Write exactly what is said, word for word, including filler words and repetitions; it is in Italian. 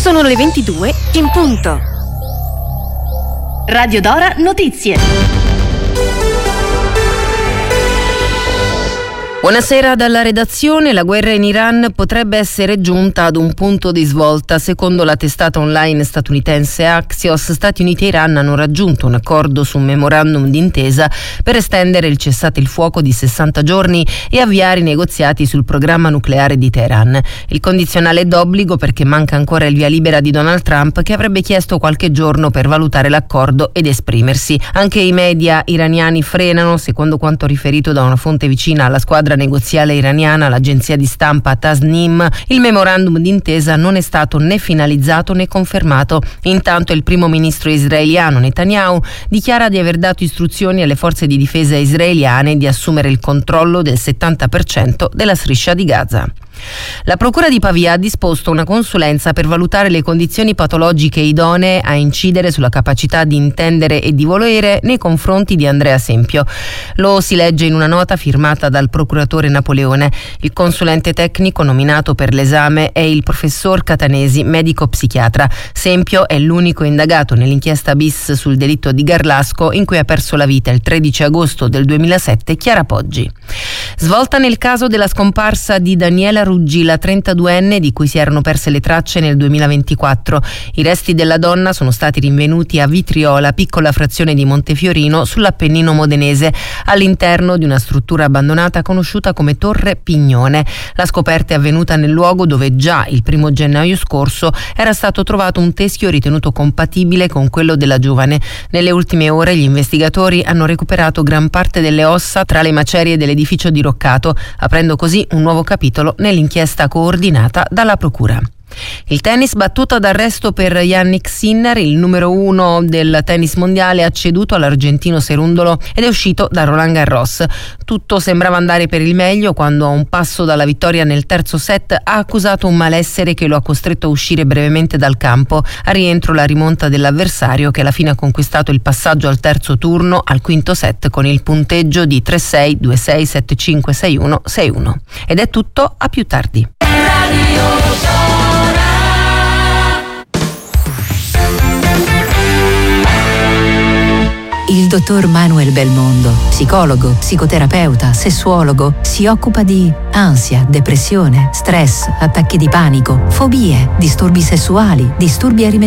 Sono le ventidue in punto. Radio Dora Notizie. Buonasera dalla redazione. La guerra in Iran potrebbe essere giunta ad un punto di svolta. Secondo la testata online statunitense Axios, Stati Uniti e Iran hanno raggiunto un accordo su un memorandum d'intesa per estendere il cessate il fuoco di sessanta giorni e avviare i negoziati sul programma nucleare di Teheran. Il condizionale è d'obbligo perché manca ancora il via libera di Donald Trump, che avrebbe chiesto qualche giorno per valutare l'accordo ed esprimersi. Anche i media iraniani frenano. Secondo quanto riferito da una fonte vicina alla squadra negoziale iraniana, l'agenzia di stampa Tasnim, il memorandum d'intesa non è stato né finalizzato né confermato. Intanto il primo ministro israeliano Netanyahu dichiara di aver dato istruzioni alle forze di difesa israeliane di assumere il controllo del settanta per cento della striscia di Gaza. La Procura di Pavia ha disposto una consulenza per valutare le condizioni patologiche idonee a incidere sulla capacità di intendere e di volere nei confronti di Andrea Sempio. Lo si legge in una nota firmata dal procuratore Napoleone. Il consulente tecnico nominato per l'esame è il professor Catanesi, medico psichiatra. Sempio è l'unico indagato nell'inchiesta bis sul delitto di Garlasco, in cui ha perso la vita il tredici agosto del duemilasette Chiara Poggi. Svolta nel caso della scomparsa di Daniela Ruggi, la trentaduenne di cui si erano perse le tracce nel duemilaventiquattro. I resti della donna sono stati rinvenuti a Vitriola, piccola frazione di Montefiorino, sull'Appennino modenese, all'interno di una struttura abbandonata conosciuta come Torre Pignone. La scoperta è avvenuta nel luogo dove già il primo gennaio scorso era stato trovato un teschio ritenuto compatibile con quello della giovane. Nelle ultime ore gli investigatori hanno recuperato gran parte delle ossa tra le macerie dell'edificio diroccato, aprendo così un nuovo capitolo nell'inchiesta coordinata dalla Procura. Il tennis, battuta d'arresto per Jannik Sinner, il numero uno del tennis mondiale, ha ceduto all'argentino Cerundolo ed è uscito da Roland Garros. Tutto sembrava andare per il meglio quando, a un passo dalla vittoria nel terzo set, ha accusato un malessere che lo ha costretto a uscire brevemente dal campo. A rientro la rimonta dell'avversario, che alla fine ha conquistato il passaggio al terzo turno al quinto set con il punteggio di tre sei, due sei, sette cinque, sei uno, sei uno. Ed è tutto, a più tardi. Il dottor Manuel Belmondo, psicologo, psicoterapeuta, sessuologo, si occupa di ansia, depressione, stress, attacchi di panico, fobie, disturbi sessuali, disturbi alimentari.